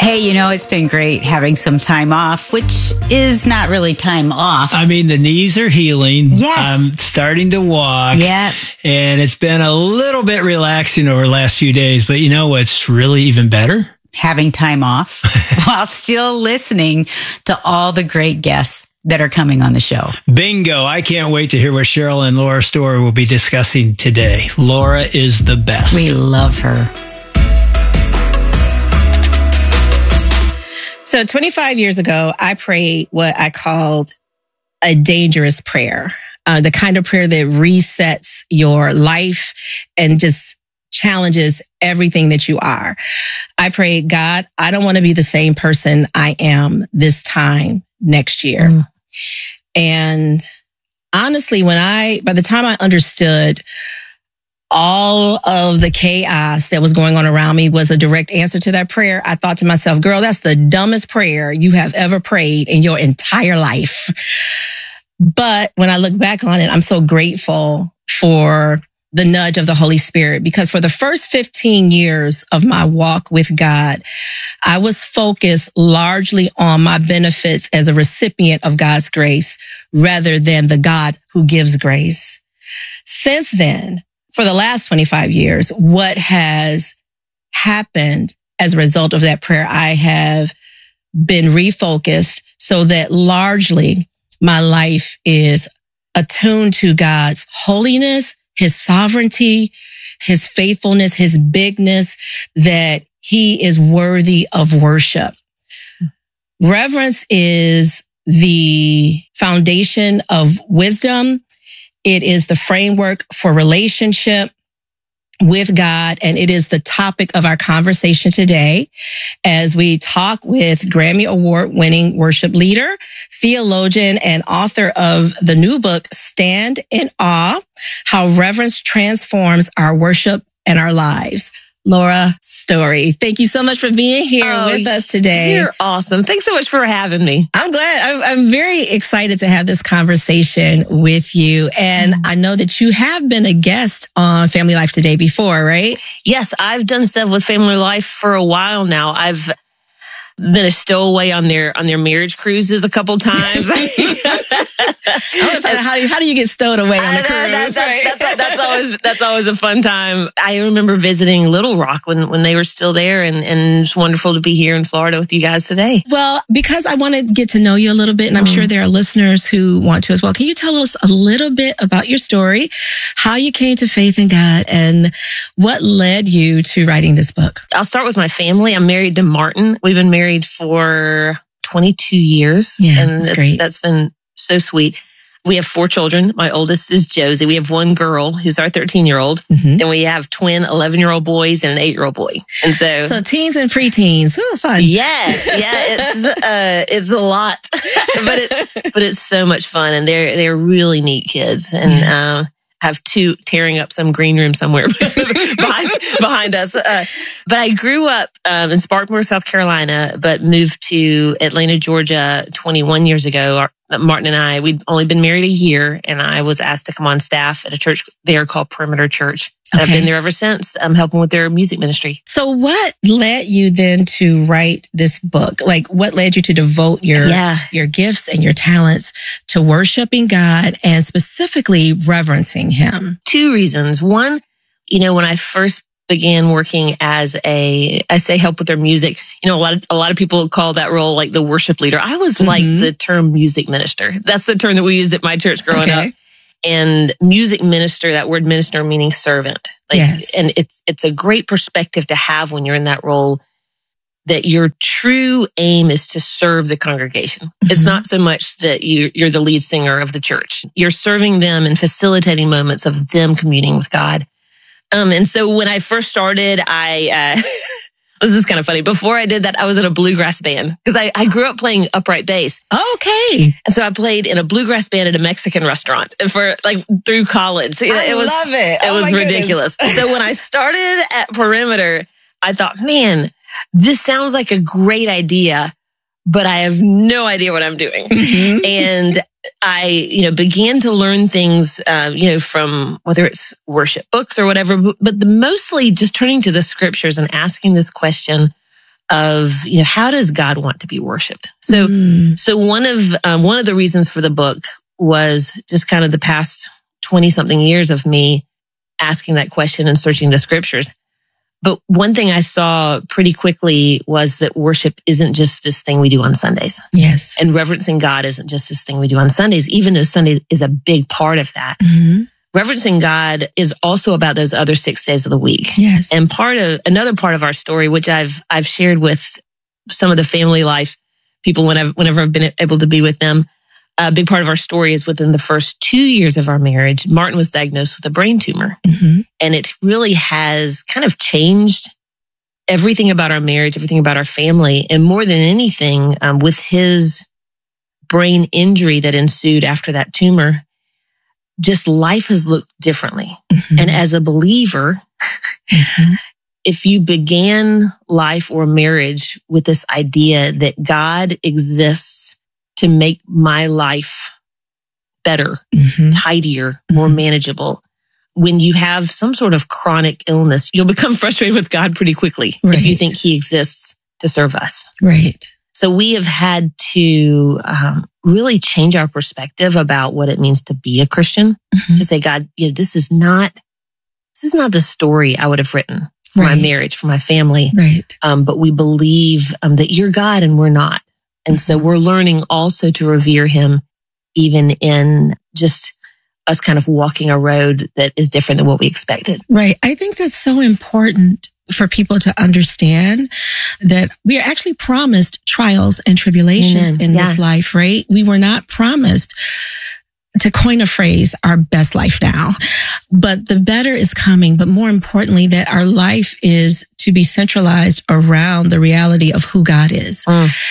Hey, it's been great having some time off, which is not really time off. I mean, the knees are healing. Yes. I'm starting to walk. Yeah. And it's been a little bit relaxing over the last few days. But you know what's really even better? Having time off while still listening to all the great guests that are coming on the show. Bingo. I can't wait to hear what Cheryl and Laura Story will be discussing today. Laura is the best. We love her. So 25 years ago, I prayed what I called a dangerous prayer, the kind of prayer that resets your life and just challenges everything that you are. I prayed, God, I don't want to be the same person I am this time next year. And honestly, by the time I understood all of the chaos that was going on around me was a direct answer to that prayer, I thought to myself, girl, that's the dumbest prayer you have ever prayed in your entire life. But when I look back on it, I'm so grateful for the nudge of the Holy Spirit, because for the first 15 years of my walk with God, I was focused largely on my benefits as a recipient of God's grace rather than the God who gives grace. Since then, for the last 25 years, what has happened as a result of that prayer, I have been refocused so that largely my life is attuned to God's holiness, His sovereignty, His faithfulness, His bigness, that He is worthy of worship. Reverence is the foundation of wisdom. It is the framework for relationship with God, and it is the topic of our conversation today as we talk with Grammy Award-winning worship leader, theologian, and author of the new book, Stand in Awe: How Reverence Transforms Our Worship and Our Lives. Laura Story, thank you so much for being here with us today. You're awesome. Thanks so much for having me. I'm glad. I'm very excited to have this conversation with you. And I know that you have been a guest on Family Life Today before, right? Yes, I've done stuff with Family Life for a while now. I've been a stowaway on their marriage cruises a couple times. I want to find out how do you get stowed away on the cruise? That's always a fun time. I remember visiting Little Rock when they were still there, and it's wonderful to be here in Florida with you guys today. Well, because I want to get to know you a little bit, and I'm sure there are listeners who want to as well. Can you tell us a little bit about your story, how you came to faith in God, and what led you to writing this book? I'll start with my family. I'm married to Martin. We've been married for 22 years. Yeah, and that's great. That's been so sweet. We have 4 children. My oldest is Josie. We have one girl who's our 13-year-old. Mm-hmm. Then we have twin 11-year-old boys and an 8-year-old boy. And so teens and preteens. Ooh, fun. Yeah. It's a lot, but it's so much fun. And they're really neat kids. And, have 2 tearing up some green room somewhere behind us. But I grew up in Spartanburg, South Carolina, but moved to Atlanta, Georgia 21 years ago. Martin and I, we'd only been married a year, and I was asked to come on staff at a church there called Perimeter Church. And I've been there ever since. I'm helping with their music ministry. So what led you then to write this book? Like, what led you to devote your gifts and your talents to worshiping God and specifically reverencing Him? 2 reasons. One, when I first began working as I say help with their music, a lot of people call that role like the worship leader. I was like the term music minister. That's the term that we used at my church growing up. And music minister, that word minister meaning servant. Yes. And it's a great perspective to have when you're in that role, that your true aim is to serve the congregation. Mm-hmm. It's not so much that you're the lead singer of the church. You're serving them and facilitating moments of them communing with God. And so when I first started, this is kind of funny. Before I did that, I was in a bluegrass band because I grew up playing upright bass. Okay. And so I played in a bluegrass band at a Mexican restaurant for through college. Love it. It was ridiculous. So when I started at Perimeter, I thought, man, this sounds like a great idea, but I have no idea what I'm doing. Mm-hmm. And I, began to learn things, from whether it's worship books or whatever, but mostly just turning to the scriptures and asking this question of, how does God want to be worshiped? So one of the reasons for the book was just kind of the past 20 something years of me asking that question and searching the scriptures. But one thing I saw pretty quickly was that worship isn't just this thing we do on Sundays. Yes. And reverencing God isn't just this thing we do on Sundays, even though Sunday is a big part of that. Reverencing God is also about those other 6 days of the week. Yes. And another part of our story, which I've shared with some of the family life people whenever I've been able to be with them, a big part of our story is within the first 2 years of our marriage, Martin was diagnosed with a brain tumor. And it really has kind of changed everything about our marriage, everything about our family. And more than anything, with his brain injury that ensued after that tumor, just life has looked differently. And as a believer, if you began life or marriage with this idea that God exists to make my life better, tidier, more manageable, when you have some sort of chronic illness, you'll become frustrated with God pretty quickly if you think he exists to serve us. Right. So we have had to really change our perspective about what it means to be a Christian, to say, God, this is not the story I would have written for my marriage, for my family. Right. But we believe that you're God and we're not. And so we're learning also to revere him even in just us kind of walking a road that is different than what we expected. Right. I think that's so important for people to understand that we are actually promised trials and tribulations in this life, right? We were not promised, to coin a phrase, our best life now, but the better is coming. But more importantly, that our life is to be centralized around the reality of who God is.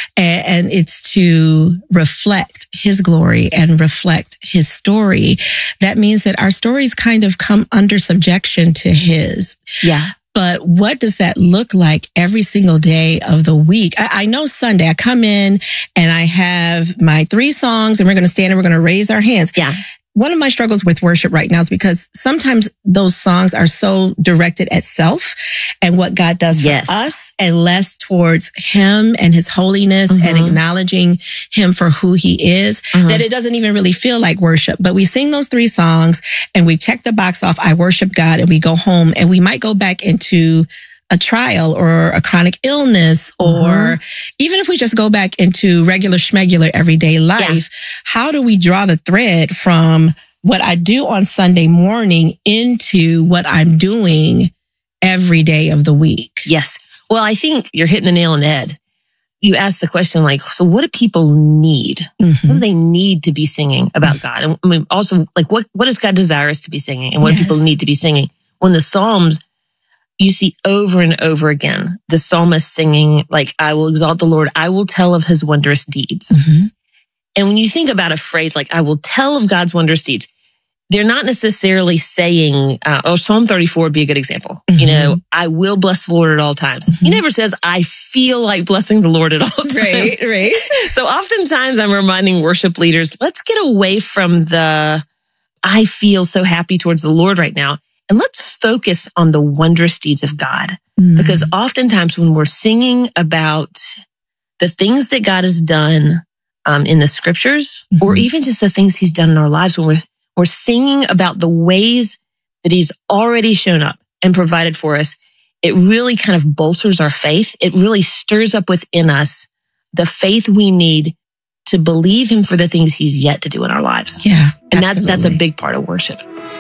And it's to reflect his glory and reflect his story. That means that our stories kind of come under subjection to his. Yeah. But what does that look like every single day of the week? I know Sunday, I come in and I have my 3 songs and we're going to stand and we're going to raise our hands. Yeah. One of my struggles with worship right now is because sometimes those songs are so directed at self and what God does for us and less towards him and his holiness and acknowledging him for who he is, that it doesn't even really feel like worship. But we sing those 3 songs and we check the box off, I worship God, and we go home and we might go back into a trial or a chronic illness, or even if we just go back into regular schmegular everyday life, how do we draw the thread from what I do on Sunday morning into what I'm doing every day of the week? Yes. Well, I think you're hitting the nail on the head. You asked the question, so what do people need? What do they need to be singing about God? And I mean, also, what does God desire us to be singing? And what do people need to be singing? When the Psalms, you see over and over again, the psalmist singing, I will exalt the Lord. I will tell of his wondrous deeds. And when you think about a phrase like, I will tell of God's wondrous deeds, they're not necessarily saying, Psalm 34 would be a good example. I will bless the Lord at all times. He never says, I feel like blessing the Lord at all times. Right. So oftentimes I'm reminding worship leaders, let's get away from the, I feel so happy towards the Lord right now. And let's focus on the wondrous deeds of God. Because oftentimes when we're singing about the things that God has done in the scriptures, or even just the things he's done in our lives, when we're singing about the ways that he's already shown up and provided for us, it really kind of bolsters our faith. It really stirs up within us the faith we need to believe him for the things he's yet to do in our lives. Yeah. And that's a big part of worship.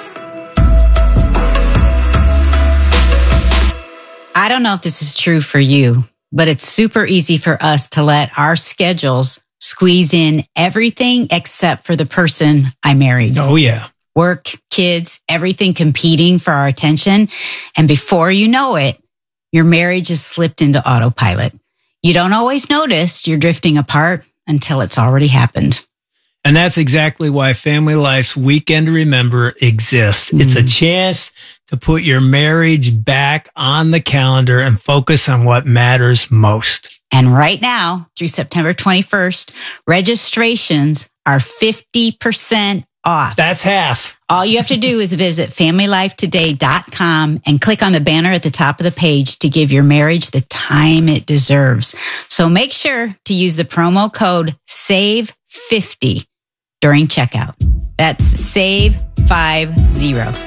I don't know if this is true for you, but it's super easy for us to let our schedules squeeze in everything except for the person I married. Oh, yeah. Work, kids, everything competing for our attention. And before you know it, your marriage is slipped into autopilot. You don't always notice you're drifting apart until it's already happened. And that's exactly why Family Life's Weekend to Remember exists. It's a chance to put your marriage back on the calendar and focus on what matters most. And right now, through September 21st, registrations are 50% off. That's half. All you have to do is visit familylifetoday.com and click on the banner at the top of the page to give your marriage the time it deserves. So make sure to use the promo code SAVE50 during checkout. That's SAVE50.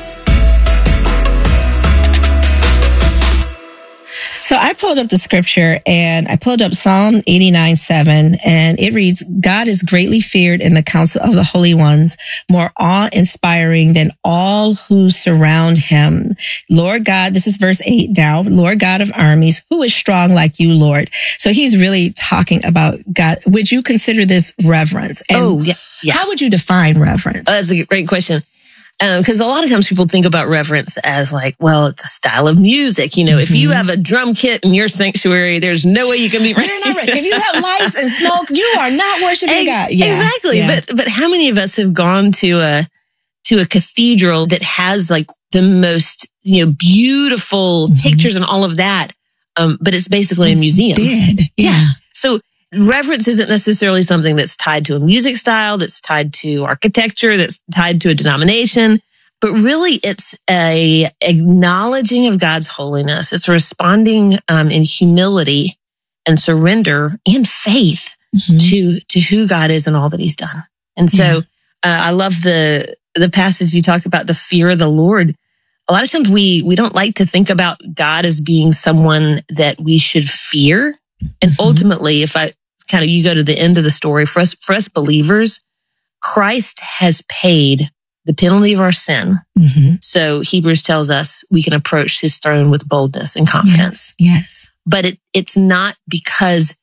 So I pulled up the scripture and I pulled up Psalm 89:7, and it reads, God is greatly feared in the council of the holy ones, more awe-inspiring than all who surround him. Lord God, this is verse 8 now, Lord God of armies, who is strong like you, Lord? So he's really talking about God. Would you consider this reverence? And yeah. How would you define reverence? That's a great question. Because a lot of times people think about reverence as like, well, it's a style of music. You know, if you have a drum kit in your sanctuary, there's no way you can be. If you have lights and smoke, you are not worshiping God. Yeah, exactly. Yeah. But how many of us have gone to a cathedral that has like the most, beautiful pictures and all of that, but it's basically a museum. Yeah. So reverence isn't necessarily something that's tied to a music style, that's tied to architecture, that's tied to a denomination, but really it's a acknowledging of God's holiness. It's responding in humility and surrender and faith to who God is and all that he's done. And so I love the passage you talk about, the fear of the Lord. A lot of times we don't like to think about God as being someone that we should fear. And ultimately, if you go to the end of the story, for us believers, Christ has paid the penalty of our sin. So Hebrews tells us we can approach his throne with boldness and confidence. Yes. But it's not because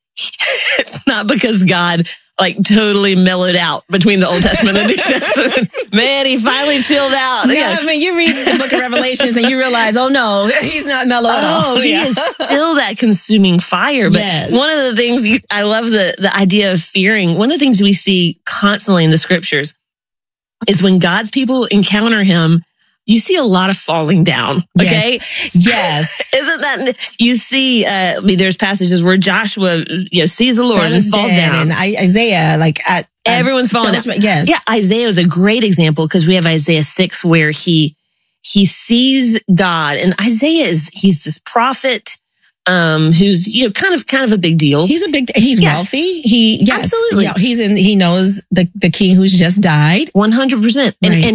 God like totally mellowed out between the Old Testament and the New Testament. Man, he finally chilled out. Yeah, I mean, you read the book of Revelations and you realize, oh no, he's not mellow at all. He is still that consuming fire. But one of the things I love the idea of fearing. One of the things we see constantly in the scriptures is when God's people encounter him, you see a lot of falling down. Okay. Yes. Isn't that, you see, there's passages where Joshua, sees the Lord and falls down. And Isaiah, everyone's falling down. Yes. Yeah. Isaiah is a great example because we have Isaiah 6 where he sees God, and Isaiah he's this prophet, who's, kind of a big deal. He's wealthy. Absolutely. He knows the king who's just died. 100%. And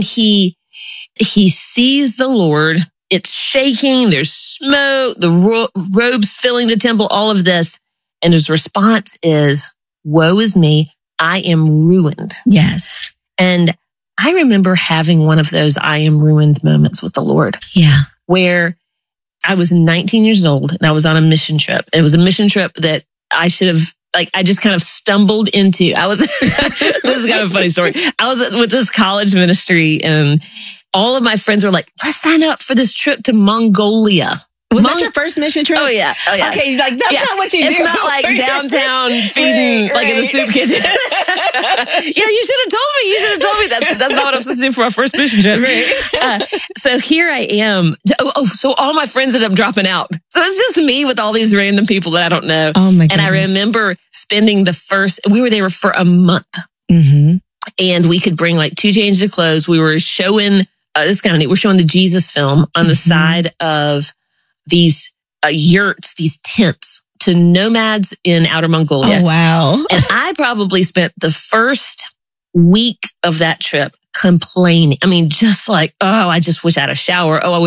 he sees the Lord. It's shaking. There's smoke. The robes filling the temple, all of this. And his response is, woe is me. I am ruined. Yes. And I remember having one of those I am ruined moments with the Lord. Yeah. Where I was 19 years old and I was on a mission trip. It was a mission trip that I should have, I just kind of stumbled into. This is kind of a funny story. I was with this college ministry and all of my friends were like, let's sign up for this trip to Mongolia. Was that your first mission trip? Oh, yeah. Okay, that's not what you do. It's not like downtown feeding, like in the soup kitchen. Yeah, you should have told me. That's not what I'm supposed to do for our first mission trip. Right. So here I am. So all my friends ended up dropping out. So it's just me with all these random people that I don't know. Oh, my goodness. And I remember spending we were there for a month. And we could bring 2 changes of clothes. We were showing, this is kind of neat, we're showing the Jesus film on the side of these yurts, these tents to nomads in Outer Mongolia. Oh, wow. And I probably spent the first week of that trip complaining. I mean, just like, I just wish I had a shower. I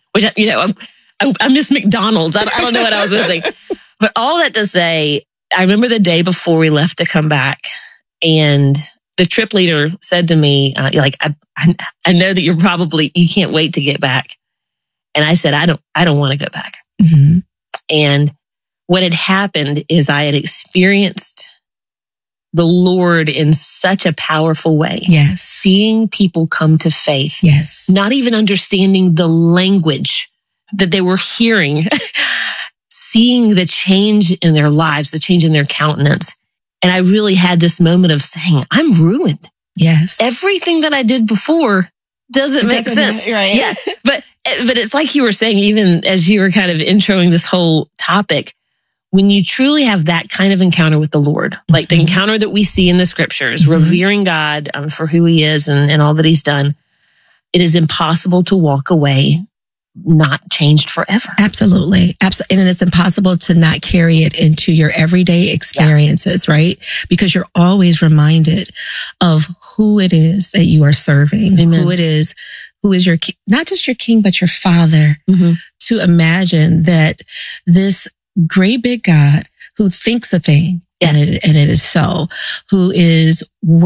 miss McDonald's. I don't know what I was missing. But all that to say, I remember the day before we left to come back, and the trip leader said to me, I know that you can't wait to get back. And I said, I don't want to go back. And what had happened is I had experienced the Lord in such a powerful way. Yes. Seeing people come to faith. Yes. Not even understanding the language that they were hearing. Seeing the change in their lives, the change in their countenance. And I really had this moment of saying, I'm ruined. Yes. Everything that I did before doesn't make sense. Right. Yeah. But it's like you were saying, even as you were kind of introing this whole topic, when you truly have that kind of encounter with the Lord, like the encounter that we see in the scriptures, revering God for who he is and all that he's done, it is impossible to walk away not changed forever. Absolutely. And it's impossible to not carry it into your everyday experiences, right? Because you're always reminded of who it is that you are serving, Amen. who is your, not just your king, but your father. Mm-hmm. To imagine that this great big God who thinks a thing, and it is so, who is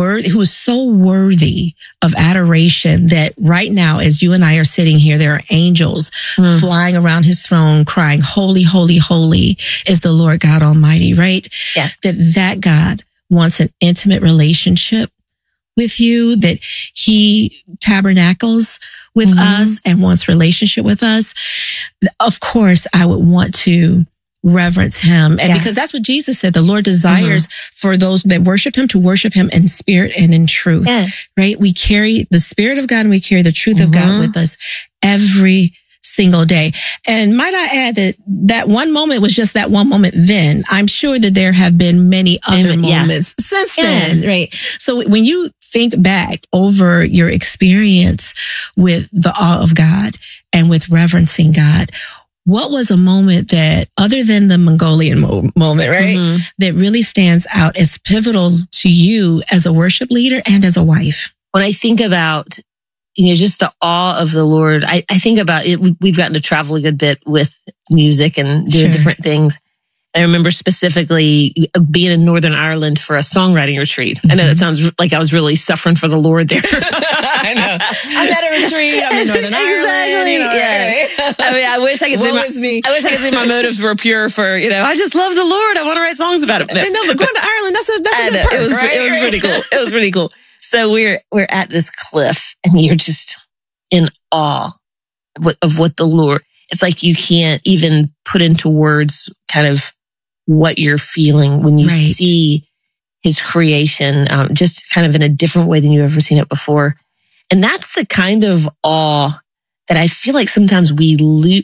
so worthy of adoration that right now, as you and I are sitting here, there are angels flying around his throne crying, holy, holy, holy is the Lord God Almighty, right? Yeah. That God wants an intimate relationship with you, that he tabernacles with us and wants relationship with us. Of course, I would want to reverence him. And because that's what Jesus said, the Lord desires for those that worship him to worship him in spirit and in truth, right? We carry the spirit of God and we carry the truth of God with us every single day. And might I add that one moment was just that one moment then. I'm sure that there have been many other moments since then, right? So when you think back over your experience with the awe of God and with reverencing God, what was a moment that, other than the Mongolian moment, right, that really stands out as pivotal to you as a worship leader and as a wife? When I think about, just the awe of the Lord, I think about it. We've gotten to travel a good bit with music and doing different things. I remember specifically being in Northern Ireland for a songwriting retreat. I know that sounds like I was really suffering for the Lord there. I know. I'm at a retreat. I'm in Northern Ireland. Exactly. I mean, I wish I could say my motives were pure for, I just love the Lord. I want to write songs about it. No, but going to Ireland, that's a good perk, it was pretty cool. It was pretty cool. So we're at this cliff and you're just in awe of what the Lord, it's like you can't even put into words kind of what you're feeling when you see his creation, just kind of in a different way than you've ever seen it before. And that's the kind of awe that I feel like sometimes we've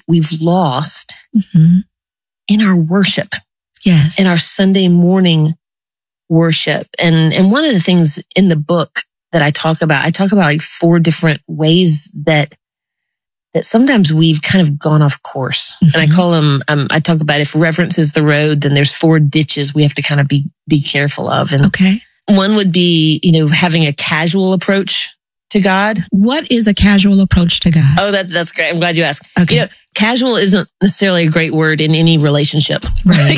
lost in our worship. Yes. In our Sunday morning worship. And one of the things in the book that I talk about like 4 different ways that sometimes we've kind of gone off course. And I call them, I talk about if reverence is the road, then there's 4 ditches we have to kind of be careful of. And one would be, having a casual approach to God. What is a casual approach to God? Oh, that's great. I'm glad you asked. Okay. Casual isn't necessarily a great word in any relationship. Right.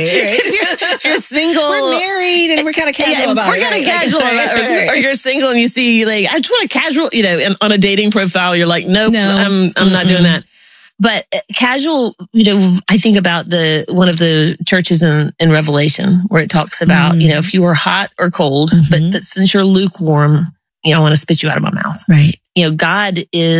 If you're single, we're married and we're kind of casual about it. We're kind of casual about it. Or you're single and you see, like, I just want a casual, on a dating profile, you're like, nope, I'm not doing that. But casual, I think about one of the churches in Revelation where it talks about, if you are hot or cold, but since you're lukewarm, I want to spit you out of my mouth. Right. God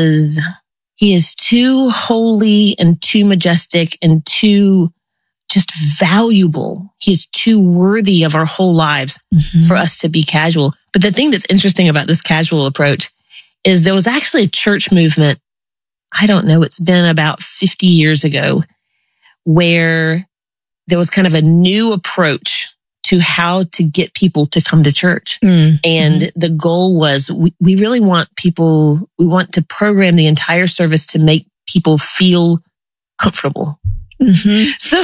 he is too holy and too majestic and too just valuable. He's too worthy of our whole lives for us to be casual. But the thing that's interesting about this casual approach is there was actually a church movement, I don't know, it's been about 50 years ago, where there was kind of a new approach to how to get people to come to church. And the goal was we really want we want to program the entire service to make people feel comfortable. So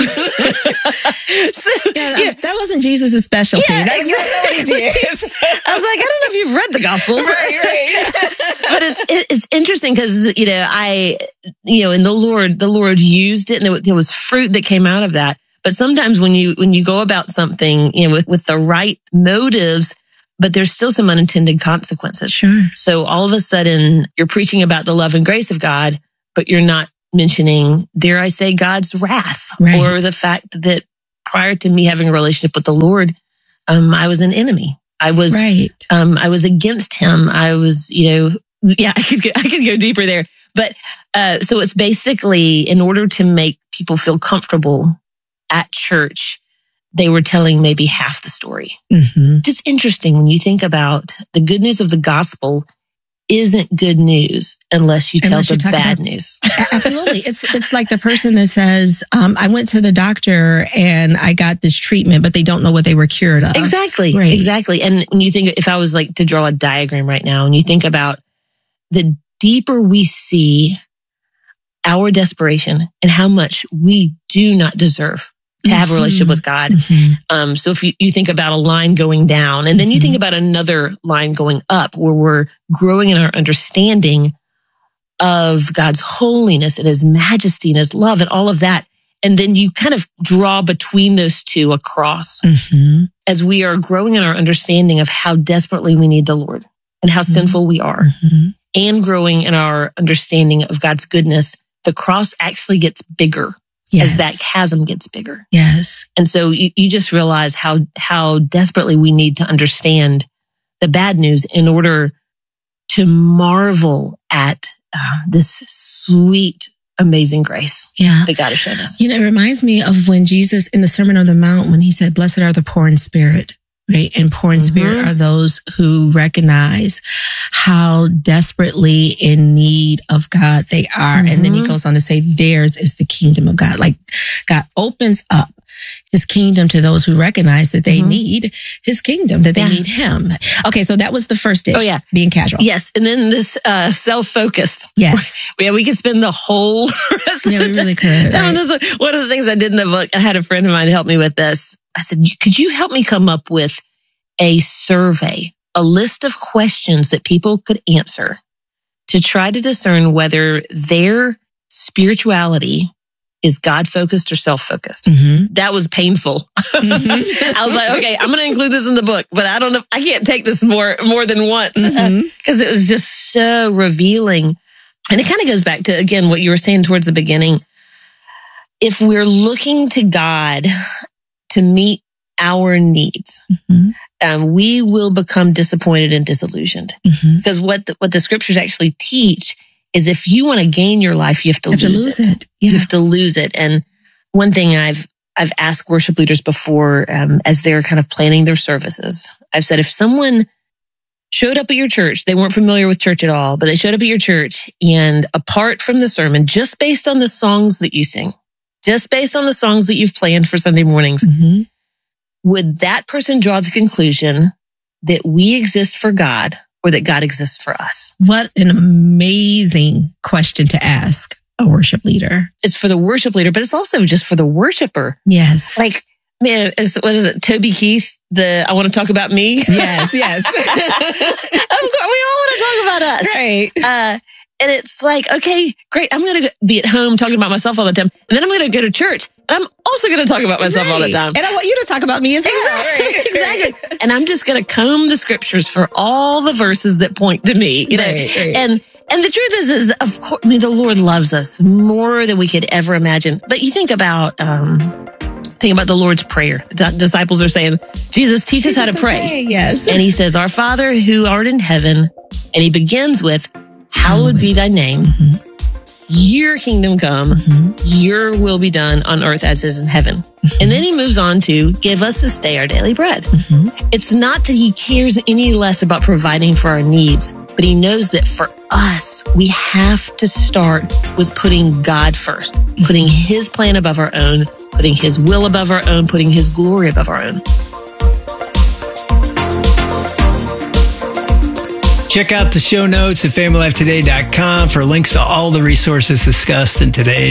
that wasn't Jesus' specialty. That's exactly what he did. I was like, I don't know if you've read the Gospels. Right. But it's interesting because, and the Lord used it and there was fruit that came out of that. But sometimes when you go about something, with the right motives, but there's still some unintended consequences. Sure. So all of a sudden you're preaching about the love and grace of God, but you're not mentioning, dare I say, God's wrath or the fact that prior to me having a relationship with the Lord, I was an enemy. I was against him. I was, I could go deeper there. But, so it's basically in order to make people feel comfortable at church, they were telling maybe half the story. Just interesting when you think about the good news of the gospel isn't good news unless you tell the bad news. Absolutely. It's like the person that says, I went to the doctor and I got this treatment, but they don't know what they were cured of. Exactly. Right. Exactly. And when you think, if I was like to draw a diagram right now and you think about the deeper we see our desperation and how much we do not deserve to have a relationship with God. So if you think about a line going down, and then you think about another line going up, where we're growing in our understanding of God's holiness and his majesty and his love and all of that. And then you kind of draw between those two a cross as we are growing in our understanding of how desperately we need the Lord and how sinful we are, and growing in our understanding of God's goodness. The cross actually gets bigger as that chasm gets bigger. Yes. And so you just realize how desperately we need to understand the bad news in order to marvel at this sweet, amazing grace that God has shown us. You know, it reminds me of when Jesus in the Sermon on the Mount, when he said, "Blessed are the poor in spirit." Right? And poor in spirit are those who recognize how desperately in need of God they are. And then he goes on to say, theirs is the kingdom of God. Like, God opens up his kingdom to those who recognize that they need his kingdom, that they need him. Okay, so that was the first dish. Oh, yeah. Being casual. Yes. And then this self-focused. Yes. Yeah, we could spend the whole rest of the we really could. Right? This is one of the things I did in the book. I had a friend of mine help me with this. I said, could you help me come up with a survey, a list of questions that people could answer to try to discern whether their spirituality is God-focused or self-focused? That was painful. I was like, okay, I'm going to include this in the book, but I don't know, I can't take this more than once because it was just so revealing. And it kind of goes back to, again, what you were saying towards the beginning. If we're looking to God to meet our needs, we will become disappointed and disillusioned. Because what the scriptures actually teach is if you want to gain your life, you have to lose it. You have to lose it. And one thing I've asked worship leaders before, as they're kind of planning their services, I've said, if someone showed up at your church, they weren't familiar with church at all, but they showed up at your church, and apart from the sermon, just based on the songs that you sing, just based on the songs that you've planned for Sunday mornings, would that person draw the conclusion that we exist for God or that God exists for us? What an amazing question to ask a worship leader. It's for the worship leader, but it's also just for the worshiper. Yes. Like, man, what is it? Toby Keith, I want to talk about me. Yes. Of course, we all want to talk about us. Right. And it's like, okay, great. I'm going to be at home talking about myself all the time. And then I'm going to go to church. And I'm also going to talk about myself all the time. And I want you to talk about me as well. Exactly. And I'm just going to comb the scriptures for all the verses that point to me. You know? Right. And the truth is, of course, I mean, the Lord loves us more than we could ever imagine. But you think about the Lord's Prayer. The disciples are saying, Jesus, teach us how to pray. Yes. And he says, our Father who art in heaven. And he begins with, hallowed be thy name. Your kingdom come. Your will be done on earth as it is in heaven. And then he moves on to give us this day our daily bread. It's not that he cares any less about providing for our needs, but he knows that for us, we have to start with putting God first, putting his plan above our own, putting his will above our own, putting his glory above our own. Check out the show notes at familylifetoday.com for links to all the resources discussed in today's